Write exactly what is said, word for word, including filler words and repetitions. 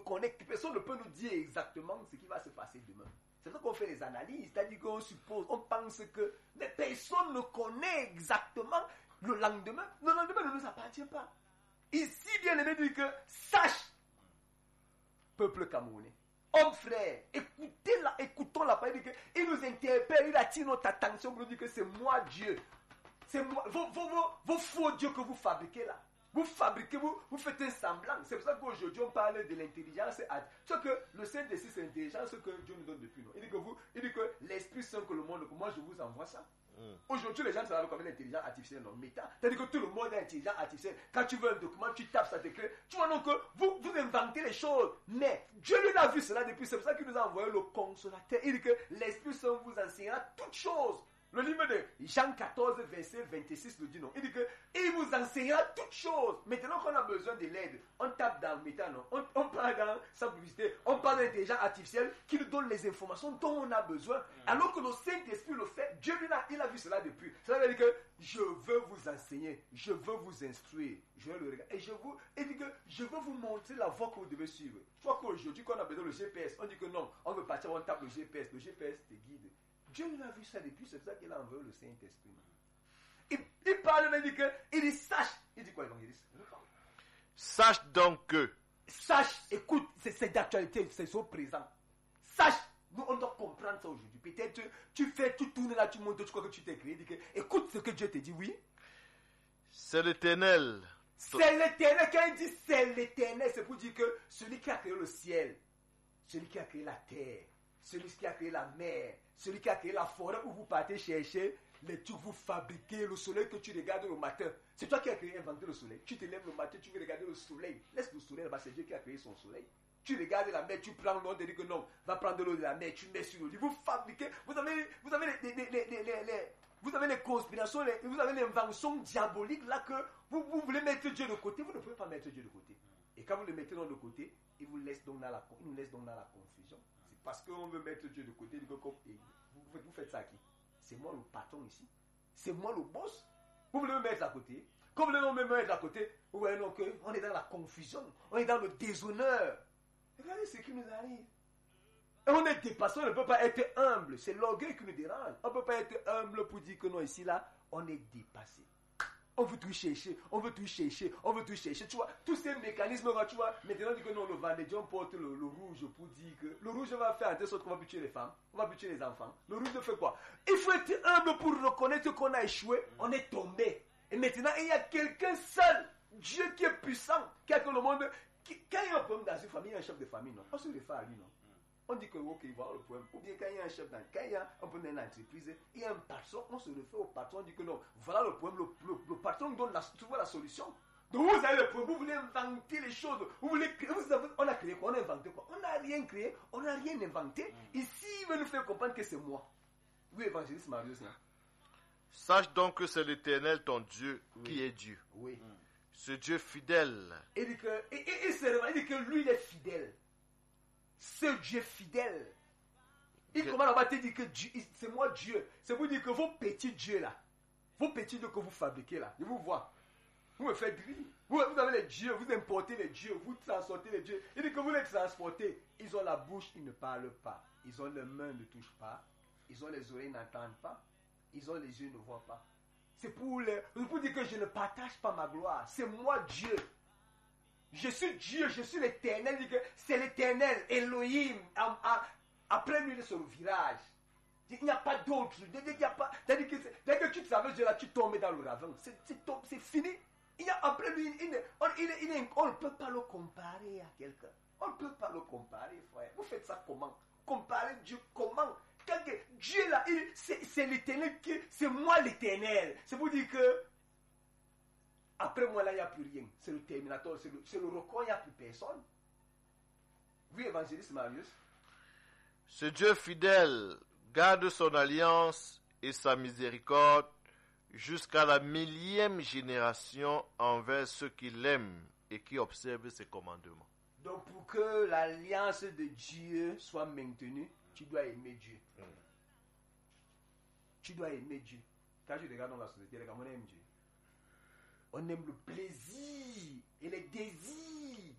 connaît, personne ne peut nous dire exactement ce qui va se passer demain. C'est ça qu'on fait les analyses, c'est-à-dire qu'on suppose, on pense que mais personne ne connaît exactement le lendemain. Le lendemain ne nous appartient pas. Ici, bien aimé, dit que sache, peuple camerounais, homme frère, écoutez la, écoutons la parole, il nous interpelle, il attire notre attention pour nous dire que c'est moi Dieu. C'est moi, vos, vos, vos, vos faux dieux que vous fabriquez là. Vous fabriquez, vous, vous faites un semblant. C'est pour ça qu'aujourd'hui on parle de l'intelligence. C'est que le Saint-Esprit c'est l'intelligence que Dieu nous donne depuis nous. Il dit que vous, il dit que l'Esprit Saint que le monde, moi je vous envoie ça. Mm. Aujourd'hui les gens savent comme l'intelligence artificielle non méta. C'est-à-dire que tout le monde est intelligent artificiel. Quand tu veux un document, tu tapes ça t'écrit. Tu vois donc que vous, vous inventez les choses. Mais Dieu lui a vu cela depuis. C'est pour ça qu'il nous a envoyé le consolateur. Il dit que l'Esprit Saint vous enseignera toutes choses. Le livre de Jean quatorze, verset vingt-six nous dit non. Il dit que il vous enseignera toutes choses. Maintenant qu'on a besoin de l'aide, on tape dans le méta, non. On, on parle dans sa publicité, on parle d'intelligence artificielle qui nous donne les informations dont on a besoin. Alors que le Saint-Esprit le fait, Dieu lui a, il a vu cela depuis. Ça veut dire que je veux vous enseigner, je veux vous instruire, je veux le regarder. Et je vous, il dit que je veux vous montrer la voie que vous devez suivre. Je crois qu'aujourd'hui, quand on a besoin de G P S, on dit que non, on veut partir, on tape le G P S. Le G P S te guide. Dieu lui a vu ça depuis, c'est pour ça qu'il a envoyé le Saint-Esprit. Il, il parle, il dit que, il dit sache. Il dit quoi, l'évangéliste? Sache donc que. Sache, écoute, c'est, c'est d'actualité, c'est au présent. Sache, nous on doit comprendre ça aujourd'hui. Peut-être tu fais, tu tournes là, tu montes, tu crois que tu t'es créé. Que, écoute ce que Dieu te dit, oui. C'est l'Éternel. C'est l'Éternel, quand il dit c'est l'Éternel, c'est pour dire que celui qui a créé le ciel, celui qui a créé la terre, celui qui a créé la mer, celui qui a créé la forêt où vous partez chercher les trucs, vous fabriquez le soleil que tu regardes le matin. C'est toi qui as créé, inventé le soleil. Tu te lèves le matin, tu veux regarder le soleil. Laisse le soleil là-bas, c'est Dieu qui a créé son soleil. Tu regardes la mer, tu prends l'eau, tu dis que non, va prendre l'eau de la mer, tu mets sur l'eau. Vous fabriquez, vous avez, vous avez les, les, les, les, les, les vous avez les conspirations, les, vous avez l'invention diabolique là que vous, vous voulez mettre Dieu de côté, vous ne pouvez pas mettre Dieu de côté. Et quand vous le mettez de côté, il vous laisse donc dans la, il nous laisse donc dans la confusion. C'est parce qu'on veut mettre Dieu de côté, vous, vous faites ça à qui? C'est moi le patron ici. C'est moi le boss. Vous voulez me mettre à côté. Comme vous voulez me mettre à côté, vous voyez donc on est dans la confusion, on est dans le déshonneur. Regardez ce qui nous arrive. Et on est dépassé, on ne peut pas être humble. C'est l'orgueil qui nous dérange. On ne peut pas être humble pour dire que non, ici, là, on est dépassé. On veut tout chercher, on veut tout chercher, on veut tout chercher. Tu vois, tous ces mécanismes, tu vois, maintenant, on dit que non, le Vendédion porte le, le rouge pour dire que le rouge va faire en telle sorte qu'on va plus tuer les femmes, on va plus tuer les enfants. Le rouge fait quoi? Il faut être humble pour reconnaître qu'on a échoué, on est tombé. Et maintenant, il y a quelqu'un seul, Dieu qui est puissant, qui a que le monde. Qui, quand il y a un problème dans une famille, il y a un chef de famille, non? On se réfère à lui, non? On dit que, ok, il va avoir le problème. Ou bien quand il y a un chef dans, quand il y a un peu dans une entreprise, il y a un patron, on se réfère au patron, on dit que non, voilà le problème, le, le, le patron donne la, trouve la solution. Donc vous avez le problème, vous voulez inventer les choses, vous voulez créer, vous avez, on a créé quoi, on a inventé quoi? On n'a rien créé, on n'a rien inventé. Ici, il veut nous faire comprendre que c'est moi. Oui, évangéliste Marius. Hein? Sache donc que c'est l'Éternel ton Dieu oui. qui est Dieu. Oui. Ce Dieu fidèle. Il dit que, et, et, et c'est vrai, il dit que lui, il est fidèle. Ce Dieu fidèle. Il que... commence à te dire que Dieu, c'est moi Dieu. C'est pour dire que vos petits dieux là, vos petits dieux que vous fabriquez là, je vous vois. Vous me faites rire. Vous, vous avez les dieux, vous importez les dieux, vous transportez les dieux. Il dit que vous les transportez. Ils ont la bouche, ils ne parlent pas. Ils ont les mains, ne touchent pas. Ils ont les oreilles, n'entendent pas. Ils ont les yeux, ne voient pas. C'est pour, les, pour dire que je ne partage pas ma gloire. C'est moi Dieu. Je suis Dieu, je suis l'Éternel. C'est l'Éternel, Elohim. Après lui, il est sur le virage. Il n'y a pas d'autre. Dès que, dès que tu te savais Dieu là, tu tombes dans le ravin. C'est, c'est, c'est fini. Il y a, après lui, il, on, il, il, on ne peut pas le comparer à quelqu'un. On ne peut pas le comparer, frère. Vous faites ça comment? Comparer Dieu comment? Quand Dieu là, il, c'est, c'est l'Éternel, qui, c'est moi l'Éternel. C'est pour dire que après moi là, il n'y a plus rien. C'est le terminateur, c'est le, c'est le record, il n'y a plus personne. Oui, évangéliste Marius. Ce Dieu fidèle garde son alliance et sa miséricorde jusqu'à la millième génération envers ceux qui l'aiment et qui observent ses commandements. Donc pour que l'alliance de Dieu soit maintenue, tu dois aimer Dieu. Mm. Tu dois aimer Dieu. Quand je regarde dans la société, les gars, on aime Dieu. On aime le plaisir et les désirs